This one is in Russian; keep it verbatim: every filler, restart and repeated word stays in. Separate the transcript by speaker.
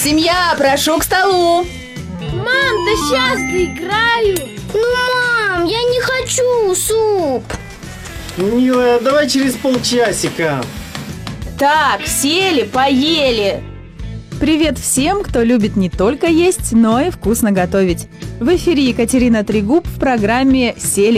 Speaker 1: Семья, прошу к столу.
Speaker 2: Мам, да сейчас доиграю.
Speaker 3: Ну, мам, я не хочу суп.
Speaker 4: Милая, давай через полчасика.
Speaker 1: Так, сели, поели.
Speaker 5: Привет всем, кто любит не только есть, но и вкусно готовить. В эфире Екатерина Трегуб в программе «Сели